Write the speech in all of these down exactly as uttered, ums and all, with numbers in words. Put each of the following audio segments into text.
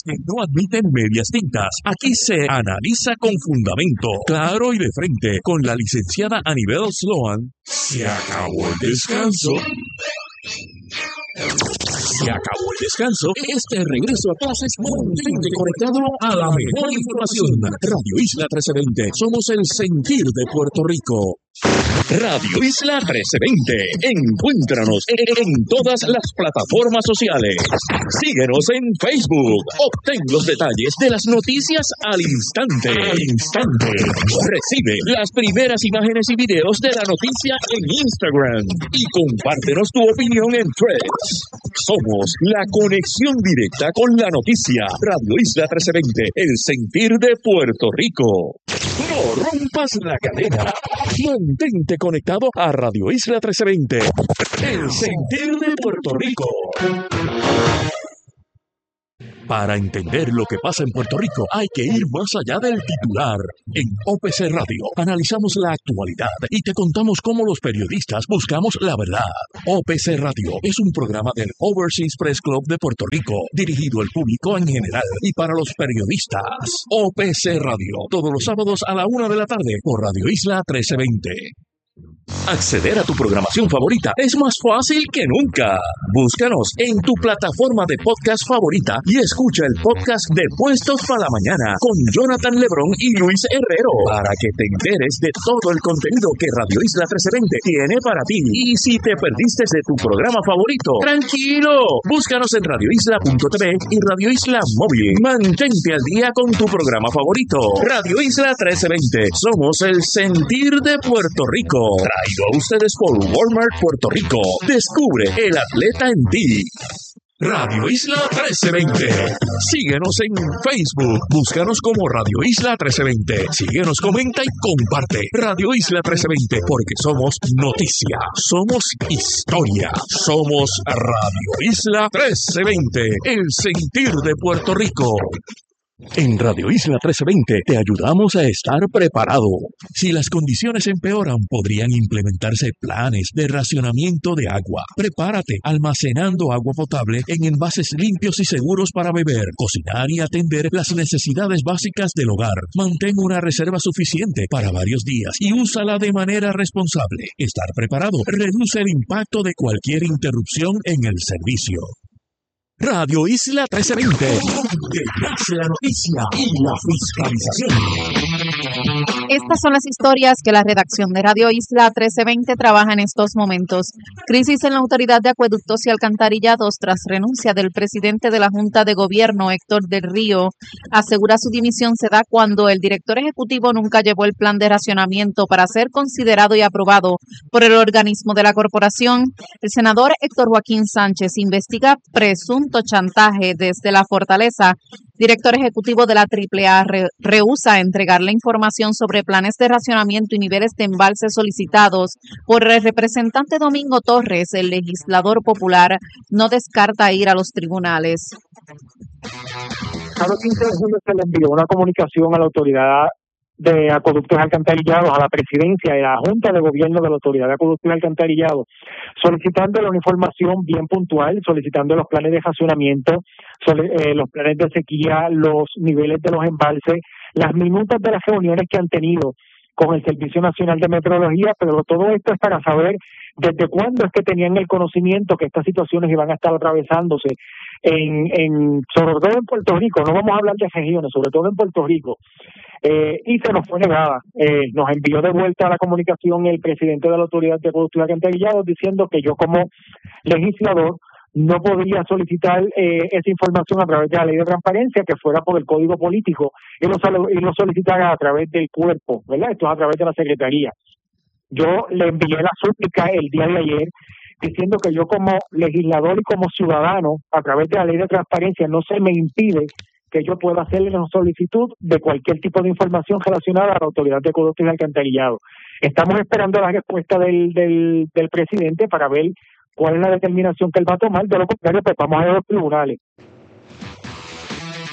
que no admiten medias tintas. Aquí se analiza con fundamento, claro y de frente, con la licenciada Anibel Sloan. Se acabó el descanso. Se acabó el descanso. Este regreso a clases mantente conectado a la mejor información. Radio Isla trece veinte. Somos el sentir de Puerto Rico. Radio Isla trece veinte. Encuéntranos en todas las plataformas sociales. Síguenos en Facebook. Obtén los detalles de las noticias al instante. Al instante. Recibe las primeras imágenes y videos de la noticia en Instagram. Y compártenos tu opinión en Threads. Somos la conexión directa con la noticia. Radio Isla trece veinte. El sentir de Puerto Rico. No rompas la cadena. Mantente conectado a Radio Isla trece veinte. El sentir de Puerto Rico. Para entender lo que pasa en Puerto Rico, hay que ir más allá del titular. En O P C Radio analizamos la actualidad y te contamos cómo los periodistas buscamos la verdad. O P C Radio es un programa del Overseas Press Club de Puerto Rico, dirigido al público en general y para los periodistas. O P C Radio, todos los sábados a la una de la tarde por Radio Isla trece veinte. Acceder a tu programación favorita es más fácil que nunca. Búscanos en tu plataforma de podcast favorita y escucha el podcast de Puestos para la Mañana con Jonathan Lebrón y Luis Herrero para que te enteres de todo el contenido que Radio Isla trece veinte tiene para ti. Y si te perdiste de tu programa favorito, tranquilo, búscanos en radio isla punto t v y Radio Isla Móvil. Mantente al día con tu programa favorito. Radio Isla trece veinte. Somos el sentir de Puerto Rico. Traído a ustedes por Walmart Puerto Rico. Descubre el atleta en ti. Radio Isla trece veinte. Síguenos en Facebook. Búscanos como Radio Isla trece veinte. Síguenos, comenta y comparte. Radio Isla trece veinte, porque somos noticia, somos historia, somos Radio Isla trece veinte, el sentir de Puerto Rico. En Radio Isla trece veinte te ayudamos a estar preparado. Si las condiciones empeoran, podrían implementarse planes de racionamiento de agua. Prepárate almacenando agua potable en envases limpios y seguros para beber, cocinar y atender las necesidades básicas del hogar. Mantén una reserva suficiente para varios días y úsala de manera responsable. Estar preparado reduce el impacto de cualquier interrupción en el servicio. Radio Isla trece veinte, donde nace la noticia y la fiscalización. Estas son las historias que la redacción de Radio Isla trece veinte trabaja en estos momentos. Crisis en la Autoridad de Acueductos y Alcantarillados tras renuncia del presidente de la Junta de Gobierno, Héctor del Río. Asegura su dimisión se da cuando el director ejecutivo nunca llevó el plan de racionamiento para ser considerado y aprobado por el organismo de la corporación. El senador Héctor Joaquín Sánchez investiga presunto chantaje desde la Fortaleza. Director ejecutivo de la Triple A re, rehúsa entregar la información sobre planes de racionamiento y niveles de embalse solicitados por el representante Domingo Torres. El legislador popular no descarta ir a los tribunales. A los quince de junio se le envió una comunicación a la autoridad de Acueductos y Alcantarillados, a la presidencia y a la Junta de Gobierno de la Autoridad de Acueductos y Alcantarillados, solicitando una información bien puntual, solicitando los planes de racionamiento, eh, los planes de sequía, los niveles de los embalses, las minutas de las reuniones que han tenido con el Servicio Nacional de Meteorología, pero todo esto es para saber desde cuándo es que tenían el conocimiento que estas situaciones iban a estar atravesándose en, en sobre todo en Puerto Rico. No vamos a hablar de regiones, sobre todo en Puerto Rico. Eh, y se nos fue negada. Eh, nos envió de vuelta a la comunicación el presidente de la Autoridad de Acueductos y Alcantarillados diciendo que yo como legislador no podría solicitar eh, esa información a través de la ley de transparencia, que fuera por el código político, y lo, y lo solicitara a través del cuerpo, ¿verdad? Esto es a través de la secretaría. Yo le envié la súplica el día de ayer diciendo que yo como legislador y como ciudadano, a través de la ley de transparencia, no se me impide que yo pueda hacerle una solicitud de cualquier tipo de información relacionada a la Autoridad de Acueductos y Alcantarillados. Estamos esperando la respuesta del, del, del presidente para ver cuál es la determinación que él va a tomar. De lo contrario, pues vamos a ir a los tribunales.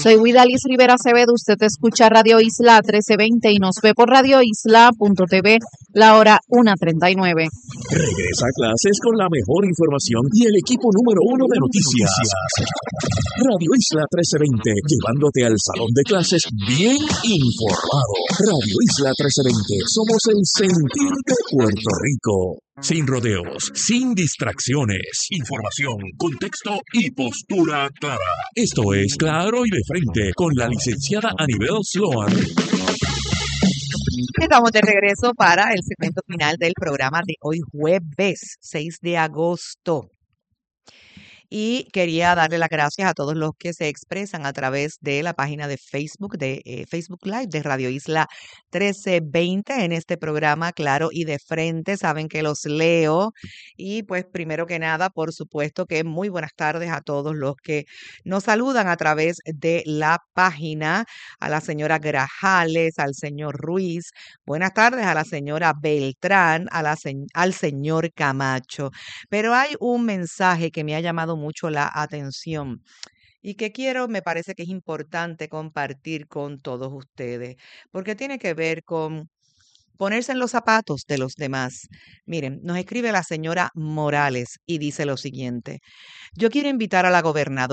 Soy Widalis Rivera Acevedo, usted escucha Radio Isla trece veinte y nos ve por radio isla punto t v, la hora una treinta y nueve. Regresa a clases con la mejor información y el equipo número uno de noticias. Radio Isla trece veinte, llevándote al salón de clases bien informado. Radio Isla trece veinte, somos el sentir de Puerto Rico. Sin rodeos, sin distracciones, información, contexto y postura clara. Esto es Claro y de Frente con la licenciada Anibel Sloan. Estamos de regreso para el segmento final del programa de hoy jueves seis de agosto. Y quería darle las gracias a todos los que se expresan a través de la página de Facebook, de eh, Facebook Live de Radio Isla trece veinte en este programa Claro y de Frente. Saben que los leo. Y pues primero que nada, por supuesto que muy buenas tardes a todos los que nos saludan a través de la página. A la señora Grajales, al señor Ruiz. Buenas tardes a la señora Beltrán, a la se- al señor Camacho. Pero hay un mensaje que me ha llamado mucho la atención y que quiero, me parece que es importante compartir con todos ustedes, porque tiene que ver con ponerse en los zapatos de los demás. Miren, nos escribe la señora Morales y dice lo siguiente: yo quiero invitar a la gobernadora